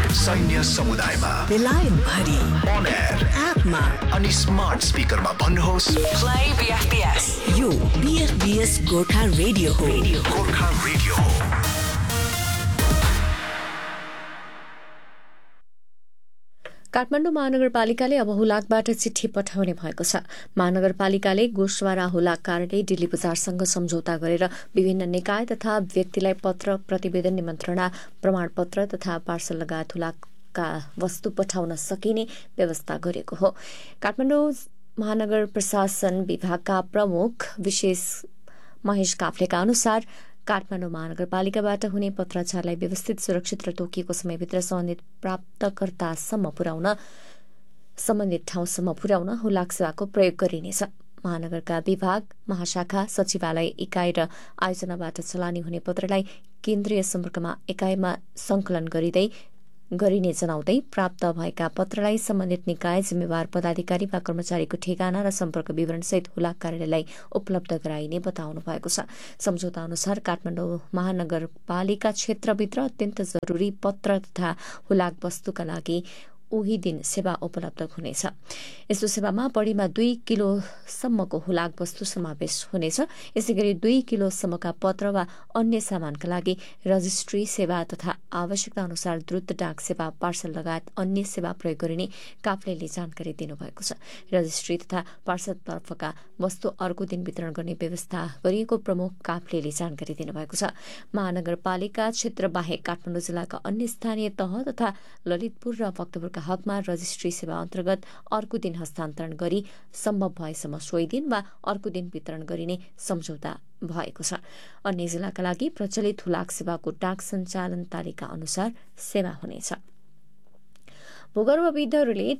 सैन्य समुदायमा बेलायत भरि अन एयर एपमा अनि स्मार्ट स्पिकरमा भन्नुहोस् प्ले बीएफबीएस। यो बीएफबीएस गोर्खा रेडियो हो। गोर्खा रेडियो हो। काठमाडौँ महानगरपालिकाले अब हुलाकबाट चिठी पठाउने भएको छ। महानगरपालिकाले गोश्वारा हुलाक कारणले दिल्ली बजारसँग सम्झौता गरेर विभिन्न निकाय तथा व्यक्तिलाई पत्र, प्रतिवेदन, निमन्त्रणा, प्रमाणपत्र तथा पार्सल लगायत हुलाकका वस्तु पठाउन सकिने व्यवस्था गरेको हो। काठमाडौँ महानगर प्रशासन विभागका प्रमुख विशेष महेश काफ्लेका अनुसार काठमाडौँ महानगरपालिकाबाट हुने पत्राचारलाई व्यवस्थित, सुरक्षित र तोकिएको समयभित्र सम्बन्धित प्राप्तकर्तासम्म सम्बन्धित ठाउँसम्म पुर्याउन हुलाक सेवाको प्रयोग गरिनेछ। महानगरका विभाग, महाशाखा, सचिवालय इकाइ र आयोजनाबाट चलानी हुने पत्रलाई केन्द्रीय सम्पर्कमा एकाइमा संकलन गरिने जनाउँदै प्राप्त भएका पत्रलाई सम्बन्धित निकाय, जिम्मेवार पदाधिकारी वा कर्मचारीको ठेगाना र सम्पर्क विवरणसहित हुलाक कार्यालयलाई उपलब्ध गराइने बताउनु भएको छ। सम्झौता अनुसार काठमाडौँ महानगरपालिका क्षेत्रभित्र अत्यन्त जरूरी पत्र तथा हुलाक वस्तुका लागि उही दिन सेवा उपलब्ध हुनेछ। यस्तो सेवामा बढीमा 2 किलोसम्मको हुलाक वस्तु समावेश हुनेछ। यसैगरी 2 किलोसम्मका पत्र वा अन्य सामानका लागि रजिस्ट्री सेवा तथा आवश्यकता अनुसार द्रुत डाक सेवा, पार्सल लगायत अन्य सेवा प्रयोग गरिने काफ्लेले जानकारी दिनुभएको छ। रजिस्ट्री तथा पार्सलतर्फका वस्तु अर्को दिन वितरण गर्ने व्यवस्था गरिएको प्रमुख काफ्लेले जानकारी दिनुभएको छ। महानगरपालिका क्षेत्र बाहेक काठमाडौँ जिल्लाका अन्य स्थानीय तह तथा ललितपुर र भक्तपुर हकमा रजिस्ट्री सेवा अन्तर्गत अर्को दिन हस्तान्तरण गरी सम्भव भएसम्म सोही दिन वा अर्को दिन वितरण गरिने सम्झौता भएको छ। अन्य जिल्लाका लागि प्रचलित हुलाक सेवाको डाक सञ्चालन तालिका अनुसार सेवा हुनेछ। भूगर्भविदहरूले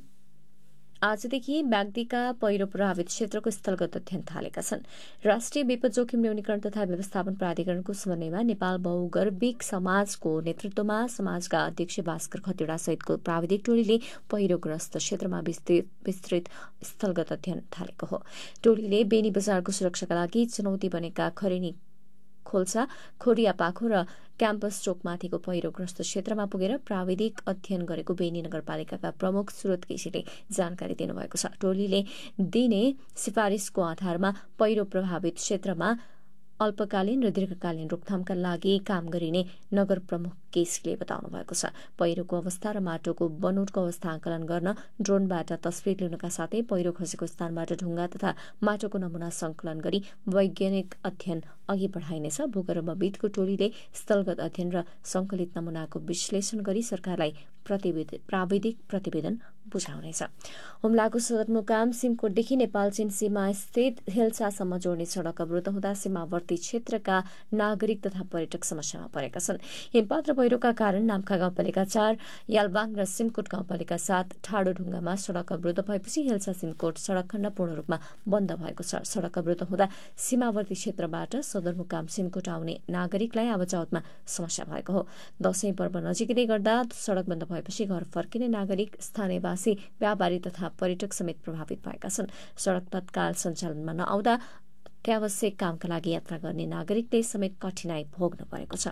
आजदेखि म्याग्दीका पहिरो प्रभावित क्षेत्रको स्थलगत अध्ययन थालेका छन्। राष्ट्रिय विपद जोखिम न्यूनीकरण तथा व्यवस्थापन प्राधिकरणको समन्वयमा नेपाल भूगर्भिक समाजको नेतृत्वमा समाजका अध्यक्ष भास्कर खतिवड़ा सहितको प्राविधिक टोलीले पहिरोग्रस्त क्षेत्रमा विस्तृत स्थलगत अध्ययन थालेको हो। टोलीले बेनी बजारको सुरक्षाका लागि चुनौती बनेका खरेनी खोल्सा, खोरिया पाखो र क्याम्पस चोकमाथिको पहिरोग्रस्त क्षेत्रमा पुगेर प्राविधिक अध्ययन गरेको बेनी नगरपालिकाका प्रमुख सुरत केसीले जानकारी दिनुभएको छ। टोलीले दिने सिफारिशको आधारमा पहिरो प्रभावित क्षेत्रमा अल्पकालीन र दीर्घकालीन रोकथामका लागि काम गरिने नगर प्रमुख केसीले बताउनु भएको छ। पहिरोको अवस्था र माटोको बनोटको अवस्था आकलन गर्न ड्रोनबाट तस्विर लिनुका साथै पहिरो खसेको स्थानबाट ढुङ्गा तथा माटोको नमूना संकलन गरी वैज्ञानिक अध्ययन अघि बढाइनेछ। भूगर्भविदको टोलीले स्थलगत अध्ययन र संकलित नमूनाको विश्लेषण गरी सरकारलाई प्राविधिक प्रतिवेदन बुझाउनेछ। हुम्लाको सदरमुकाम सिमकोटदेखि नेपाल चीन सीमा स्थित हेल्सासम्म जोड्ने सड़क अवरुद्ध हुँदा सीमावर्ती क्षेत्रका नागरिक तथा पर्यटक समस्यामा परेका छन्। हिमपात र पहिरोका कारण नाम्खा गाउँपालिका 4, यालबाङ र सिमकोट गाउँपालिका 7 ठाडो ढुङ्गामा सड़क अवरुद्ध भएपछि हेल्सा सिमकोट सड़क खण्ड पूर्ण रूपमा बन्द भएको छ। सड़क अवरुद्ध हुँदा सीमावर्ती क्षेत्रबाट सदरमुकाम सिमकोट आउने नागरिकलाई आवाजावतमा समस्या भएको हो। दशैं पर्व नजिकै गर्दा सड़क बन्द भएपछि घर फर्किने नागरिक, स्थानीयवासी, व्यापारी तथा पर्यटक समेत प्रभावित भएका छन्। सड़क तत्काल सञ्चालनमा नआउँदा अत्यावश्यक कामका लागि यात्रा गर्ने नागरिकले समेत कठिनाई भोग्नु परेको छ।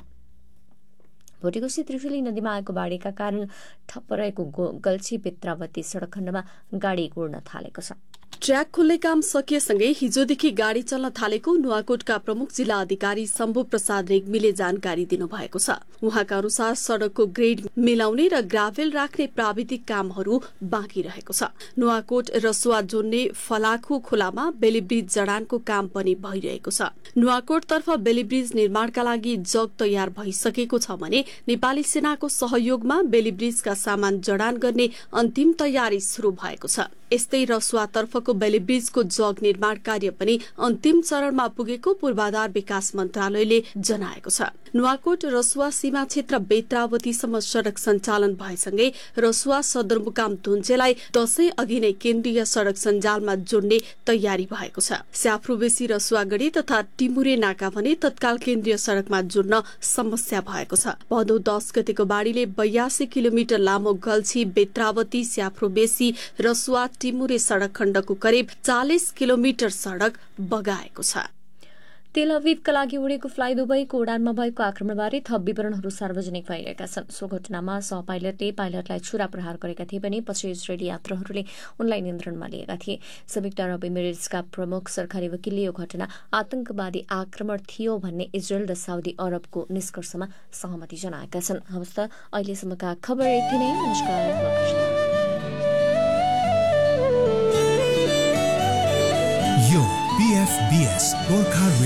भोटेकोशी त्रिशुली नदीमा आएको बाढीका कारण ठप्प रहेको गल्छी बेत्रावती सड़क खण्डमा गाड़ी गुड्न थालेको छ। ट्र्याक खोल्ने काम सकिएसँगै हिजोदेखि गाड़ी चल्न थालेको नुवाकोटका प्रमुख जिल्ला अधिकारी शम्भु प्रसाद रेग्मीले जानकारी दिनुभएको छ। उहाँका अनुसार सड़कको ग्रेड मिलाउने र ग्राभेल राख्ने प्राविधिक कामहरू बाँकी रहेको छ। नुवाकोट रसुवा जोड्ने फलाखु खोलामा बेलीब्रिज जडानको काम पनि भइरहेको छ। नुवाकोटतर्फ बेलीब्रिज निर्माणका लागि जग तयार भइसकेको छ भने नेपाली सेनाको सहयोगमा बेलीब्रिजका सामान जडान गर्ने अन्तिम तयारी शुरू भएको छ। यस्तै रसुवातर्फको बेलीब्रिजको जग निर्माण कार्य पनि अन्तिम चरणमा पुगेको पूर्वाधार विकास मन्त्रालयले जनाएको छ। नुवाकोट रसुवा सीमा क्षेत्र बेत्रावतीसम्म सड़क सञ्चालन भएसँगै रसुवा सदरमुकाम धुन्चेलाई दशैं अघि नै केन्द्रीय सड़क सञ्जालमा जोड्ने तयारी भएको छ। स्याफ्रुबेसी रसुवागढी तथा टिमुरे नाका भने तत्काल केन्द्रीय सड़कमा जोड्न समस्या भएको छ। भदौ 10 गतेको बाढ़ीले 82 किलोमिटर लामो गल्छी बेत्रावती स्याफ्रुबेसी रसुवा टिमुरे सड़क खण्डको करिब 40 किलोमिटर सड़क बगाएको छ। तेल अभिवका लागि उडेको फ्लाइ दुबईको उडानमा भएको आक्रमणबारे थप विवरणहरू सार्वजनिक भइरहेका छन्। सो घटनामा सह पाइलटले पाइलटलाई छुरा प्रहार गरेका थिए भने पछि इजरायली यात्रुहरूले उनलाई नियन्त्रणमा लिएका थिए। संयुक्त अरब इमिरेट्सका प्रमुख सरकारी वकिलले यो घटना आतंकवादी आक्रमण थियो भन्ने इजरायल र साउदी अरबको निष्कर्षमा सहमति जनाएका छन्। हवस् त अहिलेसम्मका खबर यति नै। नमस्कार। यो BFBS गोर्खा